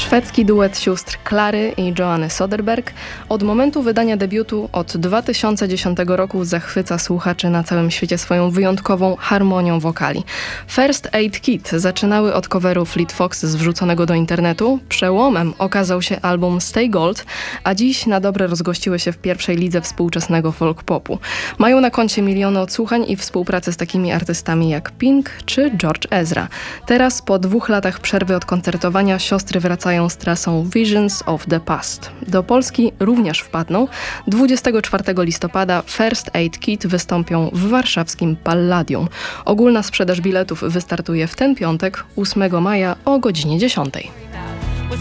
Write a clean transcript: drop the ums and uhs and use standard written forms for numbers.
Szwedzki duet sióstr Klary i Joanny Soderberg od momentu wydania debiutu od 2010 roku zachwyca słuchaczy na całym świecie swoją wyjątkową harmonią wokali. First Aid Kit zaczynały od coveru Fleet Fox z wrzuconego do internetu. Przełomem okazał się album Stay Gold, a dziś na dobre rozgościły się w pierwszej lidze współczesnego folk popu. Mają na koncie miliony odsłuchań i współpracę z takimi artystami jak Pink czy George Ezra. Teraz po 2 latach przerwy od koncertowania siostry wracają z trasą Visions of the Past. Do Polski również wpadną. 24 listopada First Aid Kit wystąpią w warszawskim Palladium. Ogólna sprzedaż biletów wystartuje w ten piątek, 8 maja o godzinie 10.